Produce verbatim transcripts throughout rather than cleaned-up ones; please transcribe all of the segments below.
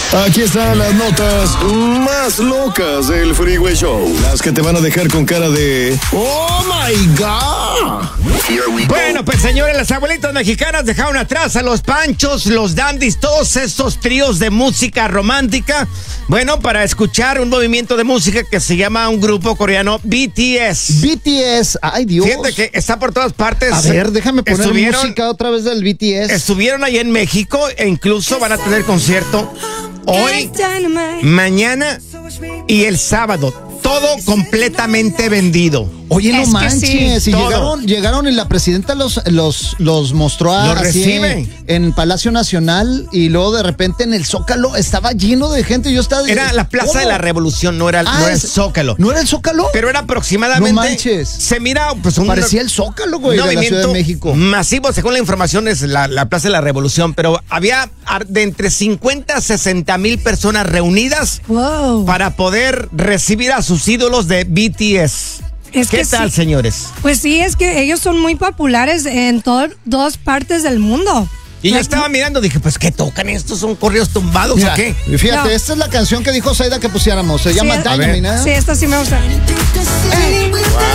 Aquí están las notas más locas del Freeway Show. Las que te van a dejar con cara de ¡Oh, my God! Bueno, pues señores, las abuelitas mexicanas dejaron atrás a los Panchos, los Dandies, todos estos tríos de música romántica. Bueno, para escuchar un movimiento de música que se llama un grupo coreano B T S. B T S, ay Dios. Fíjate que está por todas partes. A ver, déjame poner música otra vez del B T S. Estuvieron ahí en México e incluso van a tener concierto hoy, mañana y el sábado. Todo completamente vendido. Oye, no es manches, sí, y llegaron, llegaron y la presidenta los, los, los mostró a, los así recibe. En, en Palacio Nacional y luego de repente en el Zócalo estaba lleno de gente. Yo estaba Era la Plaza ¿cómo? de la Revolución, no era, Ah, no era el es, Zócalo. ¿No era el Zócalo? Pero era aproximadamente. No manches. Se mira, pues un. Parecía el Zócalo, güey, de la Ciudad de México. Masivo, según la información, es la, la Plaza de la Revolución, pero había de entre cincuenta a sesenta mil personas reunidas wow. para poder recibir a sus ídolos de B T S. Es ¿Qué tal, sí. señores? Pues sí, es que ellos son muy populares en todas dos partes del mundo. Y yo estaba mirando, dije, pues, ¿qué tocan estos? ¿Son corridos tumbados Mira, o qué? Fíjate, No. esta es la canción que dijo Zaida que pusiéramos. Se Sí, llama a Dynamite, ¿no? Sí, esta sí me gusta. Wow.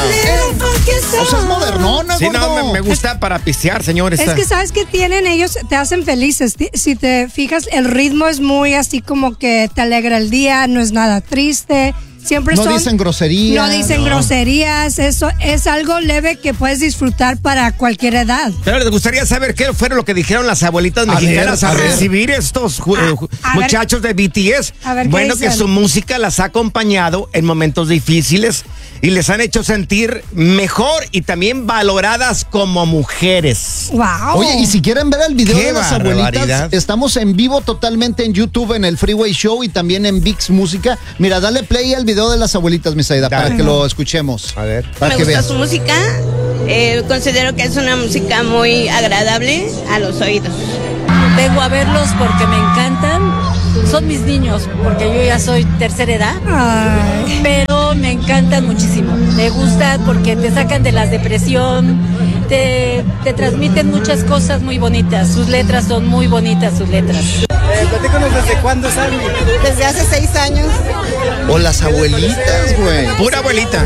O sea, es modernona, Sí, gordo. no, me, me gusta para pistear, señores. Es que sabes que tienen ellos, te hacen felices. Si te fijas, el ritmo es muy así como que te alegra el día, no es nada triste. Siempre no son, dicen groserías. No dicen no. groserías. Eso es algo leve que puedes disfrutar para cualquier edad. Pero les gustaría saber qué fue lo que dijeron las abuelitas a mexicanas ver, a, a recibir ver. estos uh, a muchachos ver, de B T S. A ver, bueno, que dicen? su música las ha acompañado en momentos difíciles y les han hecho sentir mejor y también valoradas como mujeres. Wow. Oye, y si quieren ver el video Qué de las barbaridad. abuelitas, estamos en vivo totalmente en YouTube, en el Freeway Show y también en VIX Música. Mira, dale play al video de las abuelitas, mi Zaida, para que lo escuchemos. A ver. Para Me que gusta vean. su música, eh, considero que es una música muy agradable a los oídos. Vengo a verlos porque me encantan. Son mis niños, porque yo ya soy tercera edad. Ay. Pero me encantan muchísimo. Me gusta porque te sacan de la depresión, te, te transmiten muchas cosas muy bonitas. Sus letras son muy bonitas, sus letras. Eh, platícanos desde cuándo es Army. Desde hace seis años. O las abuelitas, güey. Pura abuelita.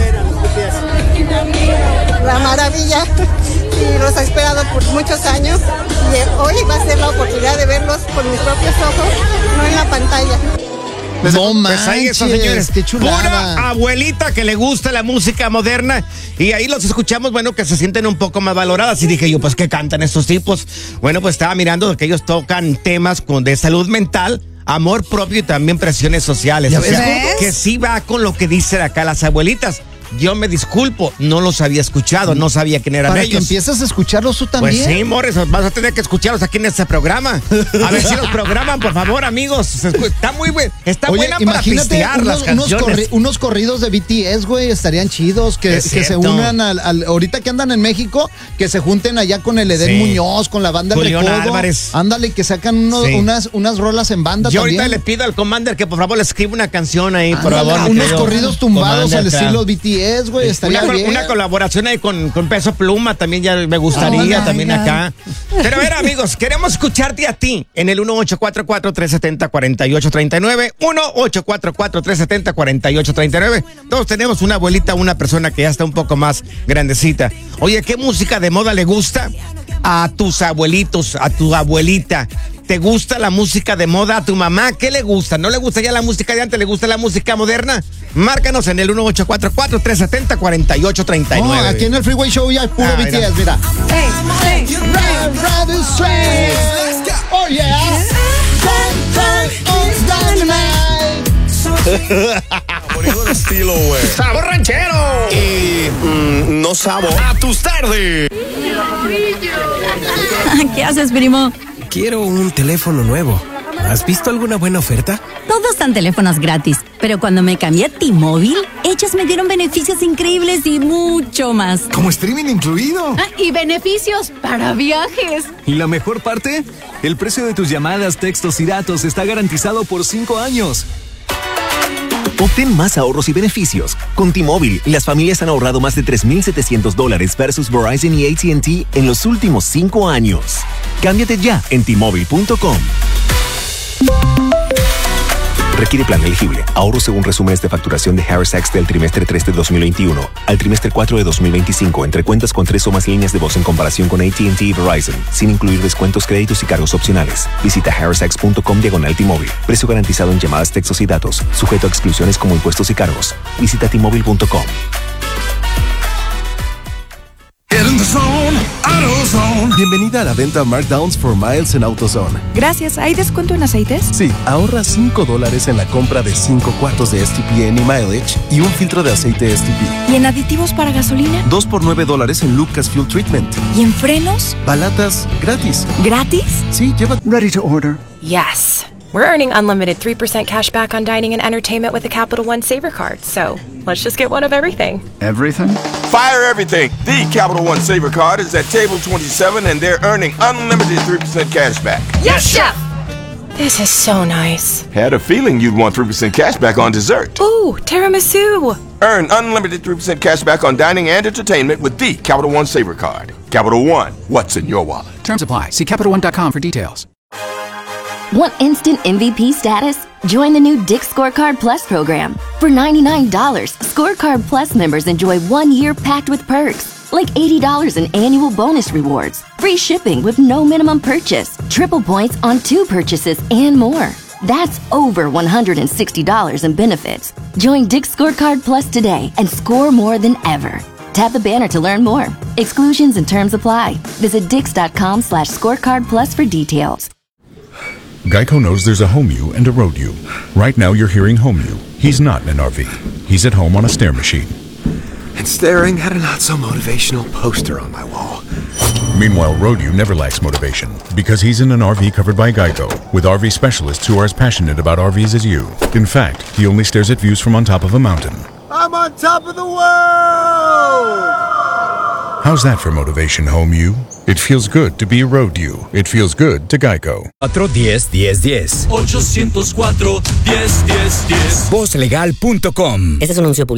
La maravilla. Y los he esperado por muchos años. Y hoy va a ser la oportunidad de verlos con mis propios ojos, no en la pantalla. Pues, no pues ahí manches, está, señores. qué chulada. Pura abuelita que le gusta la música moderna. Y ahí los escuchamos, bueno, que se sienten un poco más valoradas. Y dije yo, pues, ¿qué cantan estos tipos? Bueno, pues estaba mirando que ellos tocan temas con, de salud mental, amor propio y también presiones sociales. ¿Ya O sea, ves? que sí va con lo que dicen acá las abuelitas. Yo me disculpo, no los había escuchado, no sabía quién eran Para ellos. que empieces a escucharlos tú también. Pues sí, Morris, vas a tener que escucharlos aquí en este programa. A ver si los programan, por favor, amigos. Se escu- Está muy buena, está Oye, buena para imagínate pistear unos, las unos, canciones. corri- unos corridos de B T S, güey, estarían chidos. Que, Es que se cierto. unan al, al- ahorita que andan en México, que se junten allá con el Edén Sí. Muñoz, con la banda El Julián Recodo. Álvarez. Ándale, que sacan unos- Sí. unas, unas rolas en banda Yo también. ahorita le pido al Commander que por favor le escriba una canción ahí, por Ándale, favor. mi unos querido corridos tumbados Commander, al claro. estilo B T S, güey, estaría Una, col- bien. una colaboración ahí con, con Peso Pluma también ya me gustaría, Oh, my también God. acá. Pero a ver, amigos, queremos escucharte a ti en el uno ocho cuatro cuatro, tres siete cero, cuatro ocho tres nueve, uno ocho cuatro cuatro, tres siete cero, cuatro ocho tres nueve. Todos tenemos una abuelita, una persona que ya está un poco más grandecita. Oye, ¿qué música de moda le gusta a tus abuelitos, a tu abuelita? ¿Te gusta la música de moda a tu mamá? ¿Qué le gusta? ¿No le gusta ya la música de antes? ¿Le gusta la música moderna? Márcanos en el uno ocho cuatro cuatro, tres siete cero, cuatro ocho tres nueve. No, aquí en el Freeway Show ya es puro Ah, B T S, mira. mira. Hey, hey. Ride, ride the train. Oh, yeah. Poniendo el estilo, güey. ¡Sabor ranchero! Y mm, no sabo. A tus tardes. ¿Qué haces, primo? Quiero un teléfono nuevo. ¿Has visto alguna buena oferta? Todos dan teléfonos gratis, pero cuando me cambié a T-Mobile, ellos me dieron beneficios increíbles y mucho más. Como streaming incluido. Ah, y beneficios para viajes. ¿Y la mejor parte? El precio de tus llamadas, textos y datos está garantizado por cinco años. Obtén más ahorros y beneficios. Con T-Mobile, las familias han ahorrado más de tres mil setecientos dólares versus Verizon y A T and T en los últimos cinco años. Cámbiate ya en T Mobile punto com. Requiere plan elegible. Ahorro según resúmenes de facturación de Harris Sacks del trimestre tres de dos mil veintiuno al trimestre cuatro de dos mil veinticinco entre cuentas con tres o más líneas de voz en comparación con A T and T y Verizon, sin incluir descuentos, créditos y cargos opcionales. Visita harris sacks punto com diagonal T-Mobile. Precio garantizado en llamadas, textos y datos. Sujeto a exclusiones como impuestos y cargos. Visita T Mobile punto com. Bienvenida a la venta Markdowns for Miles en AutoZone. Gracias. ¿Hay descuento en aceites? Sí, ahorra cinco dólares en la compra de cinco cuartos de S T P N y Mileage y un filtro de aceite S T P. ¿Y en aditivos para gasolina? dos por nueve dólares en Lucas Fuel Treatment. ¿Y en frenos? Balatas gratis. ¿Gratis? Sí, lleva... Ready to order. Yes. We're earning unlimited three percent cash back on dining and entertainment with the Capital One Saver Card, so let's just get one of everything. Everything? Fire everything. The Capital One Saver Card is at table twenty-seven and they're earning unlimited three percent cash back. Yes, Chef! This is so nice. Had a feeling you'd want three percent cash back on dessert. Ooh, tiramisu! Earn unlimited three percent cash back on dining and entertainment with the Capital One Saver Card. Capital One, what's in your wallet? Terms apply. See Capital One dot com for details. Want instant M V P status? Join the new Dick's Scorecard Plus program. For ninety-nine dollars, Scorecard Plus members enjoy one year packed with perks, like eighty dollars in annual bonus rewards, free shipping with no minimum purchase, triple points on two purchases, and more. That's over one hundred sixty dollars in benefits. Join Dick's Scorecard Plus today and score more than ever. Tap the banner to learn more. Exclusions and terms apply. Visit dix.com slash scorecard plus for details. Geico knows there's a home you and a road you. Right now you're hearing home you. He's not in an R V. He's at home on a stair machine. And staring at a not-so-motivational poster on my wall. Meanwhile, road you never lacks motivation because he's in an R V covered by Geico with R V specialists who are as passionate about R Vs as you. In fact, he only stares at views from on top of a mountain. I'm on top of the world! How's that for motivation, home you? It feels good to be road you. It feels good to Geico. cuatro diez diez diez. ocho cero cuatro diez diez diez. voz legal punto com. Este es un anuncio publicitario.